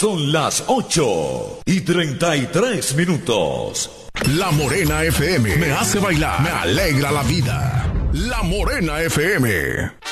Son las 8:33. La Morena FM me hace bailar, me alegra la vida. La Morena FM.